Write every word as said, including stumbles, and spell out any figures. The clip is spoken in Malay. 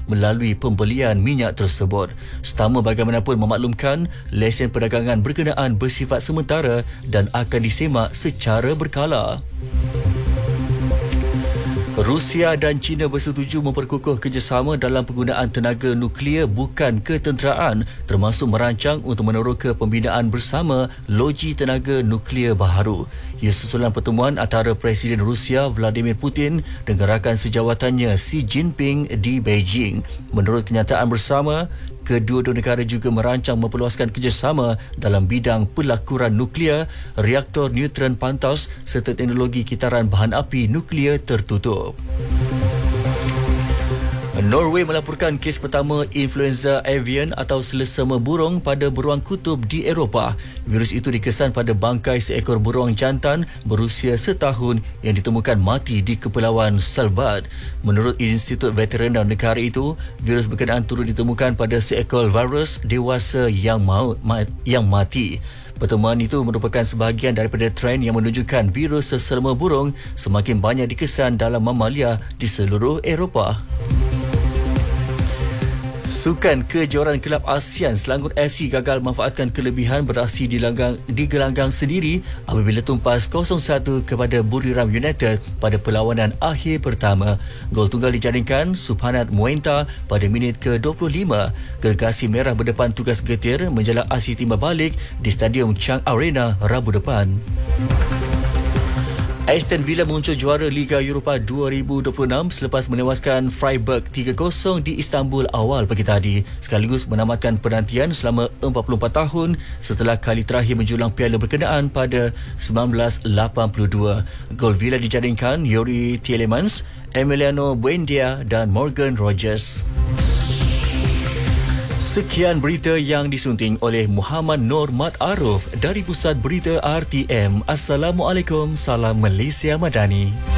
melalui pembelian minyak tersebut. Setama bagaimanapun memaklumkan, lesen perdagangan berkenaan bersifat sementara dan akan disemak secara berkala. Rusia dan China bersetuju memperkukuh kerjasama dalam penggunaan tenaga nuklear bukan ketenteraan, termasuk merancang untuk meneroka pembinaan bersama loji tenaga nuklear baharu. Ia susulan pertemuan antara Presiden Rusia Vladimir Putin dengan rakan sejawatannya Xi Jinping di Beijing. Menurut kenyataan bersama, kedua-dua negara juga merancang memperluaskan kerjasama dalam bidang pelakuran nuklear, reaktor neutron pantas serta teknologi kitaran bahan api nuklear tertutup. Norway melaporkan kes pertama influenza avian atau selesema burung pada beruang kutub di Eropah. Virus itu dikesan pada bangkai seekor beruang jantan berusia setahun yang ditemukan mati di Kepulauan Svalbard. Menurut Institut Veteriner negara itu, virus berkenaan turut ditemukan pada seekor virus dewasa yang maut, yang mati. Pertemuan itu merupakan sebahagian daripada trend yang menunjukkan virus selesema burung semakin banyak dikesan dalam mamalia di seluruh Eropah. Sukan kejohanan kelab ASEAN, Selangor F C gagal memanfaatkan kelebihan beraksi di, langgang, di gelanggang sendiri apabila tumpas kosong satu kepada Buriram United pada perlawanan akhir pertama. Gol tunggal dijaringkan Subhanat Muenta pada minit ke dua puluh lima. Gergasi merah berdepan tugas getir menjelang aksi timbal balik di Stadium Chang Arena Rabu depan. Aston Villa muncul juara Liga Eropah dua ribu dua puluh enam selepas menewaskan Freiburg tiga kosong di Istanbul awal pagi tadi, sekaligus menamatkan penantian selama empat puluh empat tahun setelah kali terakhir menjulang piala berkenaan pada sembilan belas lapan puluh dua. Gol Villa dijaringkan Yuri Tielemans, Emiliano Buendia dan Morgan Rogers. Sekian berita yang disunting oleh Muhammad Nur Mat Aruf dari Pusat Berita R T M. Assalamualaikum, salam Malaysia Madani.